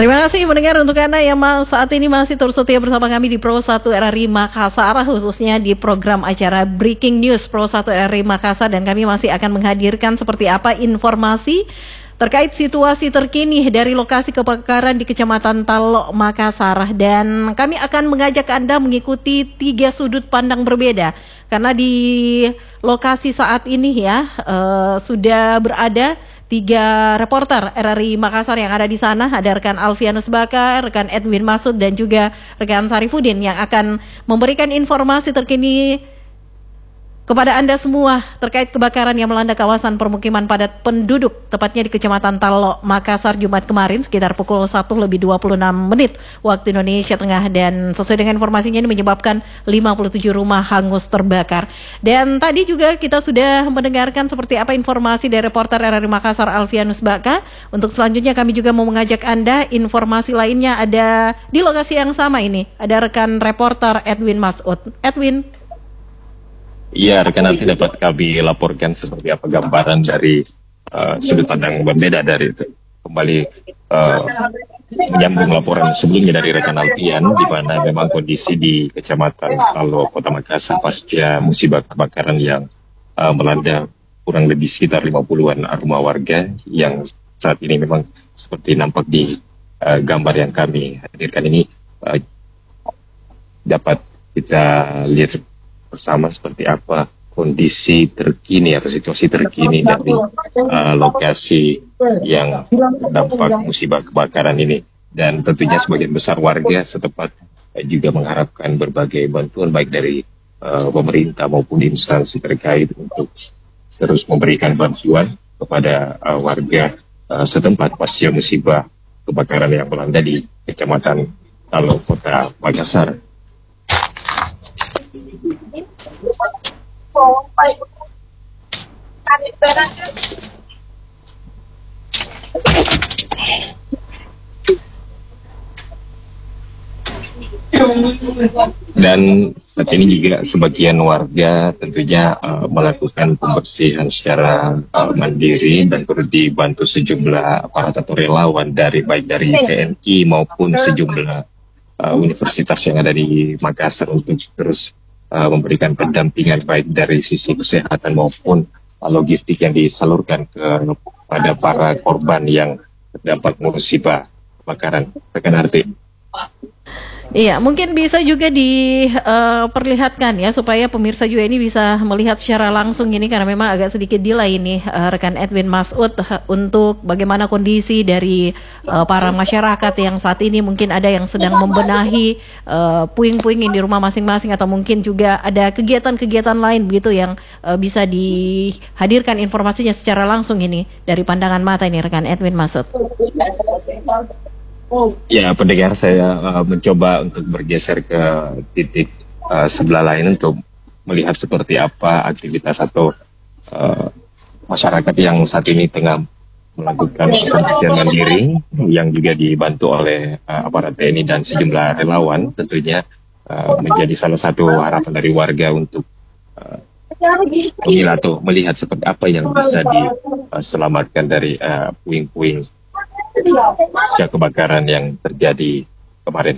Terima kasih mendengar untuk Anda yang saat ini masih terus setia bersama kami di Pro 1 RRI Makassar, khususnya di program acara Breaking News Pro 1 RRI Makassar, dan kami masih akan menghadirkan seperti apa informasi terkait situasi terkini dari lokasi kebakaran di Kecamatan Talok, Makassar. Dan kami akan mengajak Anda mengikuti 3 sudut pandang berbeda, karena di lokasi saat ini sudah berada 3 reporter RRI Makassar yang ada di sana. Ada rekan Alfianus Bakar, rekan Edwin Masud, dan juga rekan Sarifudin yang akan memberikan informasi terkini kepada Anda semua terkait kebakaran yang melanda kawasan permukiman padat penduduk, tepatnya di Kecamatan Talok, Makassar, Jumat kemarin sekitar pukul 1:26 waktu Indonesia Tengah. Dan sesuai dengan informasinya, ini menyebabkan 57 rumah hangus terbakar. Dan tadi juga kita sudah mendengarkan seperti apa informasi dari reporter RRI Makassar Alfianus Baka. Untuk selanjutnya kami juga mau mengajak Anda, informasi lainnya ada di lokasi yang sama ini. Ada rekan reporter Edwin Masud. Edwin. Iya, rekan, nanti dapat kami laporkan seperti apa gambaran dari sudut pandang berbeda dari itu. Kembali menyambung laporan sebelumnya dari rekan Alfian, di mana memang kondisi di Kecamatan Talok, Kota Makassar pasca musibah kebakaran yang melanda kurang lebih sekitar 50-an rumah warga, yang saat ini memang seperti nampak di gambar yang kami hadirkan ini, dapat kita lihat bersama seperti apa kondisi terkini atau situasi terkini dari lokasi yang dampak musibah kebakaran ini. Dan tentunya sebagian besar warga setempat juga mengharapkan berbagai bantuan baik dari pemerintah maupun instansi terkait untuk terus memberikan bantuan kepada warga setempat pasca musibah kebakaran yang melanda di Kecamatan Talok, Kota Makassar. Dan saat ini juga sebagian warga tentunya melakukan pembersihan secara mandiri dan turut dibantu sejumlah aparat atau relawan baik dari TNI maupun sejumlah universitas yang ada di Makassar untuk terus memberikan pendampingan baik dari sisi kesehatan maupun logistik yang disalurkan kepada para korban yang terdampak musibah kebakaran. Rekan Arti. Iya, mungkin bisa juga diperlihatkan ya, supaya pemirsa juga ini bisa melihat secara langsung ini, karena memang agak sedikit delay ini rekan Edwin Masud, untuk bagaimana kondisi dari para masyarakat yang saat ini mungkin ada yang sedang membenahi puing-puing di rumah masing-masing, atau mungkin juga ada kegiatan-kegiatan lain begitu yang bisa dihadirkan informasinya secara langsung ini dari pandangan mata ini rekan Edwin Masud. Ya, pendengar, saya mencoba untuk bergeser ke titik sebelah lain untuk melihat seperti apa aktivitas atau masyarakat yang saat ini tengah melakukan pembersihan mandiri yang juga dibantu oleh aparat TNI dan sejumlah relawan. Tentunya menjadi salah satu harapan dari warga untuk melihat seperti apa yang bisa diselamatkan dari puing-puing pasca kebakaran yang terjadi kemarin.